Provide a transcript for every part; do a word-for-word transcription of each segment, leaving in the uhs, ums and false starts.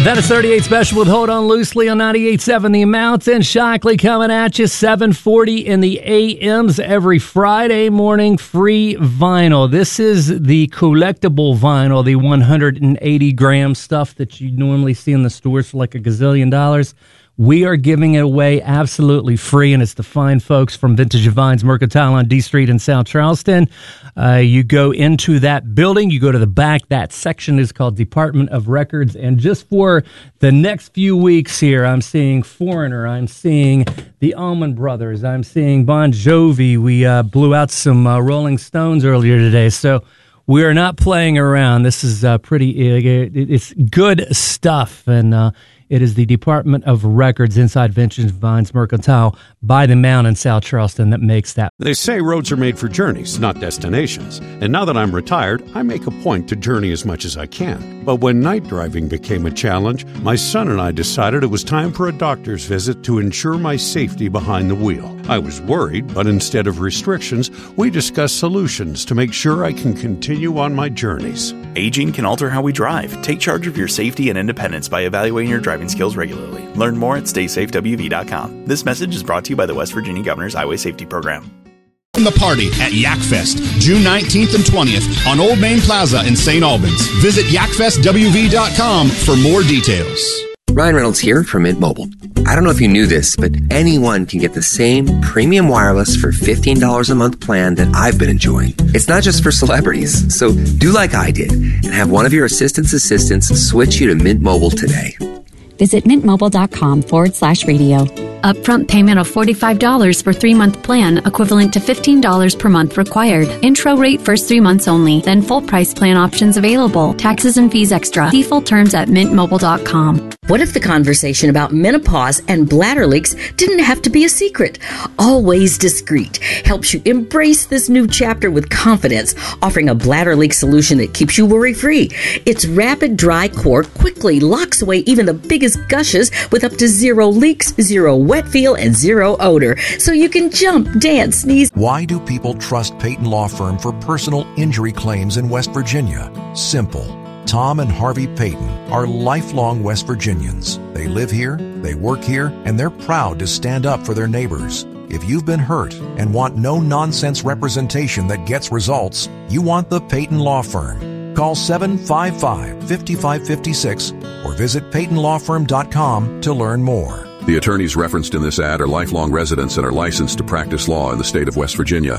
That is thirty-eight Special with Hold On Loosely on ninety-eight point seven The Mountain. Shockley coming at you, seven forty in the A Ms every Friday morning. Free vinyl. This is the collectible vinyl, the one hundred eighty gram stuff that you normally see in the stores for like a gazillion dollars. We are giving it away absolutely free, and it's the fine folks from Vintage Vines Mercantile on D Street in South Charleston. Uh, you go into that building, you go to the back. That section is called Department of Records, and just for the next few weeks here, I'm seeing Foreigner, I'm seeing the Allman Brothers, I'm seeing Bon Jovi. We uh, blew out some uh, Rolling Stones earlier today, so we are not playing around. This is uh, pretty, uh, it's good stuff, and uh, it is the Department of Records inside Vintage Vines Mercantile by the Mound in South Charleston that makes that. They say roads are made for journeys, not destinations. And now that I'm retired, I make a point to journey as much as I can. But when night driving became a challenge, my son and I decided it was time for a doctor's visit to ensure my safety behind the wheel. I was worried, but instead of restrictions, we discussed solutions to make sure I can continue on my journeys. Aging can alter how we drive. Take charge of your safety and independence by evaluating your driving skills regularly. Learn more at stay safe w v dot com. This message is brought to you by the West Virginia Governor's Highway Safety Program. The party at Yak Fest, June nineteenth and twentieth on Old Main Plaza in Saint Albans. Visit yak fest w v dot com for more details. Ryan Reynolds here from Mint Mobile. I don't know if you knew this, but anyone can get the same premium wireless for fifteen dollars a month plan that I've been enjoying. It's not just for celebrities, so do like I did and have one of your assistant's assistants switch you to Mint Mobile today. Visit mintmobile.com forward slash radio. Upfront payment of forty-five dollars for three-month plan, equivalent to fifteen dollars per month required. Intro rate first three months only, then full price plan options available. Taxes and fees extra. See full terms at mint mobile dot com. What if the conversation about menopause and bladder leaks didn't have to be a secret? Always Discreet helps you embrace this new chapter with confidence, offering a bladder leak solution that keeps you worry-free. Its rapid dry cord quickly locks away even the biggest gushes with up to zero leaks, zero wet feel, and zero odor, so you can jump, dance, sneeze. Why do people trust Peyton Law Firm for personal injury claims in West Virginia? Simple. Tom and Harvey Peyton are lifelong West Virginians. They live here, they work here, and they're proud to stand up for their neighbors. If you've been hurt and want no-nonsense representation that gets results, you want the Peyton Law Firm. Call seven five five, five five five six or visit peyton law firm dot com to learn more. The attorneys referenced in this ad are lifelong residents and are licensed to practice law in the state of West Virginia.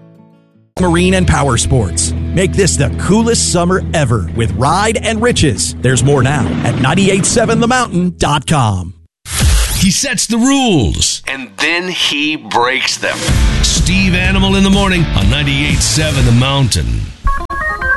Marine and Power Sports. Make this the coolest summer ever with Ride and Riches. There's more now at nine eight seven the mountain dot com. He sets the rules, and then he breaks them. Steve Animal in the morning on ninety-eight point seven The Mountain.